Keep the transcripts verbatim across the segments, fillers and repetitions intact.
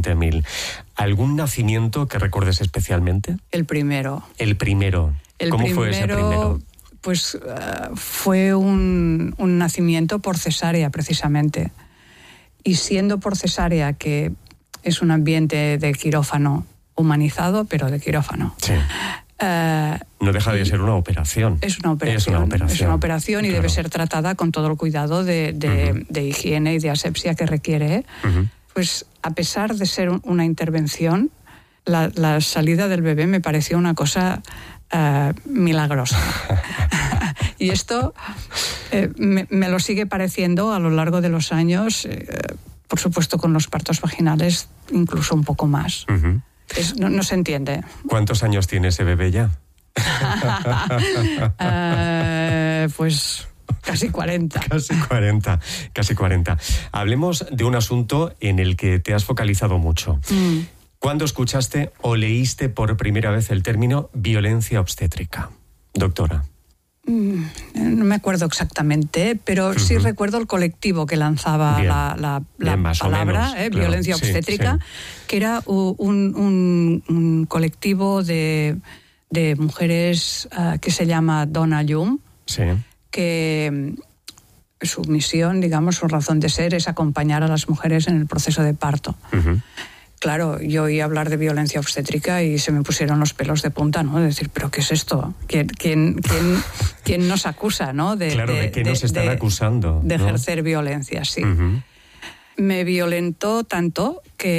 veinte mil. ¿Algún nacimiento que recuerdes especialmente? El primero. El primero. El ¿Cómo primero, fue ese primero? Pues uh, fue un, un nacimiento por cesárea, precisamente. Y siendo por cesárea, que es un ambiente de quirófano humanizado, pero de quirófano. Sí. Uh, no deja de ser una operación. Es una operación. Es una operación, es una operación y claro. debe ser tratada con todo el cuidado de, de, uh-huh. de higiene y de asepsia que requiere. Uh-huh. Pues a pesar de ser una intervención, la, la salida del bebé me pareció una cosa uh, milagrosa. Y esto eh, me, me lo sigue pareciendo a lo largo de los años, eh, por supuesto con los partos vaginales, incluso un poco más. Uh-huh. Es, no, no se entiende. ¿Cuántos años tiene ese bebé ya? uh, pues casi cuarenta. Casi cuarenta, casi cuarenta. Hablemos de un asunto en el que te has focalizado mucho. Mm. ¿Cuándo escuchaste o leíste por primera vez el término violencia obstétrica, doctora? Mm, no me acuerdo exactamente, pero uh-huh. sí recuerdo el colectivo que lanzaba Bien. la, la, la Bien, palabra, menos, eh, claro. violencia sí, obstétrica, sí. que era un, un, un colectivo de, de mujeres uh, que se llama Dona Llum, sí. que su misión, digamos, su razón de ser es acompañar a las mujeres en el proceso de parto. Uh-huh. Claro, yo oí hablar de violencia obstétrica y se me pusieron los pelos de punta, ¿no? De decir, ¿pero qué es esto? ¿Quién, quién, quién, quién nos acusa, no? De, claro, ¿de, de qué nos de, están de, acusando? De ¿no? ejercer violencia, sí. Uh-huh. Me violentó tanto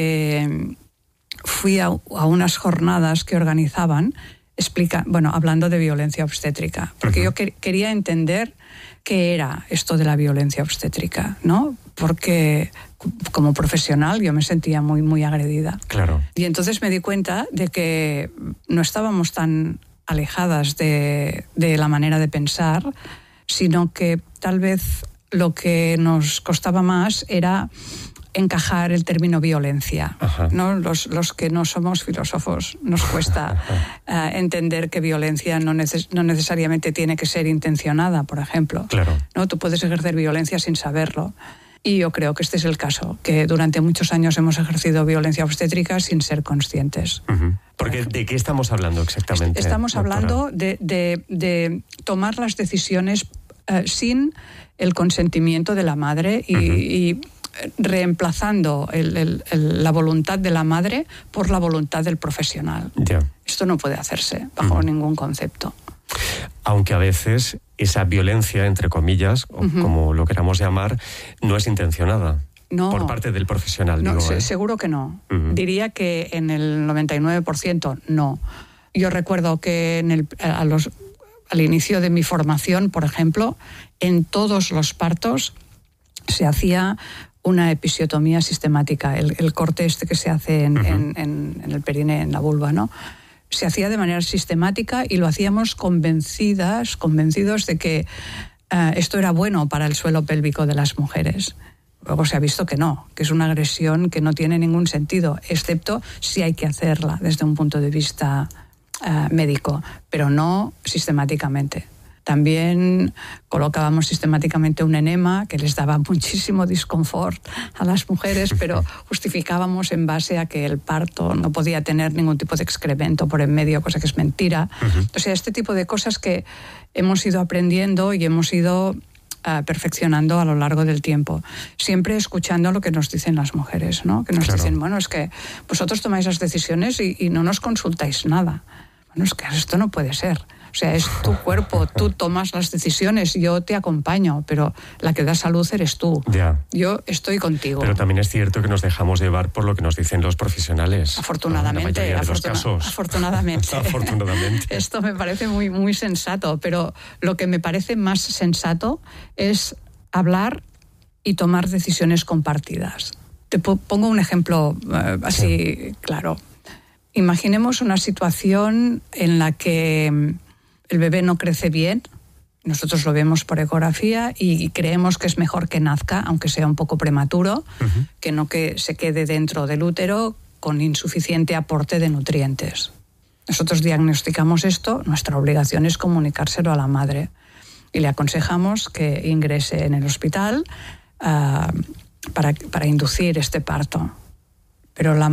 que fui a, a unas jornadas que organizaban, explica, bueno, hablando de violencia obstétrica, porque uh-huh. yo que, quería entender qué era esto de la violencia obstétrica, ¿no? Porque como profesional yo me sentía muy, muy agredida. Claro. Y entonces me di cuenta de que no estábamos tan alejadas de, de la manera de pensar, sino que tal vez lo que nos costaba más era encajar el término violencia, ¿no? Los, los que no somos filósofos nos cuesta uh, entender que violencia no, neces- no necesariamente tiene que ser intencionada, por ejemplo. Claro. ¿No? Tú puedes ejercer violencia sin saberlo. Y yo creo que este es el caso, que durante muchos años hemos ejercido violencia obstétrica sin ser conscientes. Uh-huh. Porque, ¿de qué estamos hablando exactamente? Estamos doctora? hablando de, de, de tomar las decisiones uh, sin el consentimiento de la madre y, uh-huh. y reemplazando el, el, el, la voluntad de la madre por la voluntad del profesional. Yeah. Esto no puede hacerse bajo uh-huh. ningún concepto. Aunque a veces esa violencia, entre comillas, o uh-huh. como lo queramos llamar, no es intencionada. No, por parte del profesional, no, digo. se, ¿eh? Seguro que no. Uh-huh. Diría que en el noventa y nueve por ciento no. Yo recuerdo que en el, a los, al inicio de mi formación, por ejemplo, en todos los partos se hacía una episiotomía sistemática, el, el corte este que se hace en, uh-huh. en, en, en el perine, en la vulva, ¿no? Se hacía de manera sistemática y lo hacíamos convencidas, convencidos de que uh, esto era bueno para el suelo pélvico de las mujeres. Luego se ha visto que no, que es una agresión que no tiene ningún sentido, excepto si hay que hacerla desde un punto de vista uh, médico, pero no sistemáticamente. También colocábamos sistemáticamente un enema que les daba muchísimo disconfort a las mujeres, pero justificábamos en base a que el parto no podía tener ningún tipo de excremento por en medio, cosa que es mentira. Uh-huh. O sea, este tipo de cosas que hemos ido aprendiendo y hemos ido uh, perfeccionando a lo largo del tiempo. Siempre escuchando lo que nos dicen las mujeres, ¿no? Que nos claro. dicen, bueno, es que vosotros tomáis las decisiones y, y no nos consultáis nada. Bueno, es que esto no puede ser. O sea, es tu cuerpo, tú tomas las decisiones, yo te acompaño, pero la que da salud eres tú. Ya. Yo estoy contigo. Pero también es cierto que nos dejamos llevar por lo que nos dicen los profesionales. Afortunadamente, ¿no? afortuna- casos. afortunadamente. afortunadamente. Esto me parece muy, muy sensato, pero lo que me parece más sensato es hablar y tomar decisiones compartidas. Te pongo un ejemplo uh, así sí. claro. Imaginemos una situación en la que el bebé no crece bien, nosotros lo vemos por ecografía y creemos que es mejor que nazca, aunque sea un poco prematuro, uh-huh. que no que se quede dentro del útero con insuficiente aporte de nutrientes. Nosotros diagnosticamos esto, nuestra obligación es comunicárselo a la madre y le aconsejamos que ingrese en el hospital uh, para, para inducir este parto. Pero la